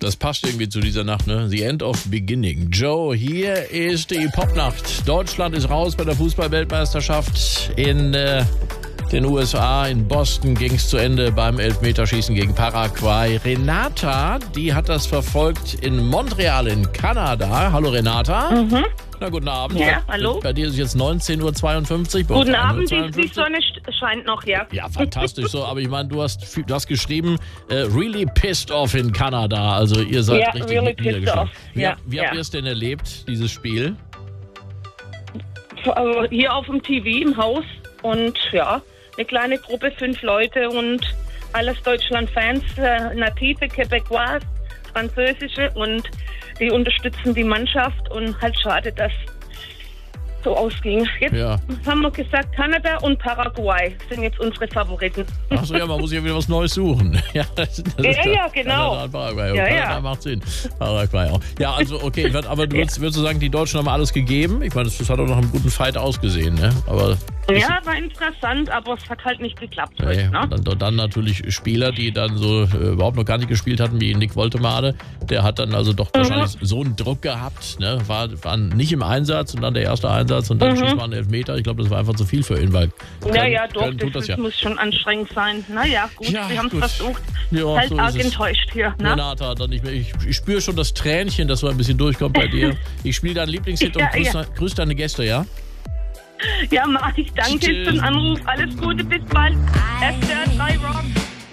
Das passt irgendwie zu dieser Nacht, ne? The End of Beginning. Joe, hier ist die Popnacht. Deutschland ist raus bei der Fußball-Weltmeisterschaft in den USA. In Boston ging es zu Ende beim Elfmeterschießen gegen Paraguay. Renata, die hat das verfolgt in Montreal in Kanada. Hallo Renata. Mhm. Na, guten Abend. Ja, hallo. Bei dir ist es jetzt 19.52 Uhr. Guten Abend, die Sonne scheint noch, ja. Ja, fantastisch so. Aber ich meine, du hast geschrieben, really pissed off in Kanada. Also ihr seid richtig really pissed off. Wie habt ihr es denn erlebt, dieses Spiel? Also hier auf dem TV im Haus und ja, eine kleine Gruppe, 5 Leute und alles Deutschland-Fans, native Quebecois, französische und die unterstützen die Mannschaft und halt schade, dass so ausging. Jetzt haben wir gesagt, Kanada und Paraguay sind jetzt unsere Favoriten. Achso, ja, man muss ja wieder was Neues suchen. Ja, ja, genau. Kanada und Paraguay. Ja, Kanada macht Sinn. Paraguay auch. Ja, also okay, aber würdest du sagen, die Deutschen haben alles gegeben? Ich meine, das hat auch noch einen guten Fight ausgesehen, ne? Aber ja, war interessant, aber es hat halt nicht geklappt. Nee, ne? dann natürlich Spieler, die dann so überhaupt noch gar nicht gespielt hatten, wie Nick Woltemade. Der hat dann also doch wahrscheinlich so einen Druck gehabt, ne? War nicht im Einsatz und dann der erste Einsatz und dann schießt man einen Elfmeter. Ich glaube, das war einfach zu viel für ihn, weil das muss schon anstrengend sein. Naja, gut, wir haben es versucht. Ja, halt so arg enttäuscht hier. Ne? Renata, dann nicht mehr. Ich spüre schon das Tränchen, das so ein bisschen durchkommt bei dir. Ich spiele deinen Lieblingshit und grüß deine Gäste, ja? Ja, mach ich. Danke für den Anruf. Alles Gute, bis bald. SWR 3 Rock.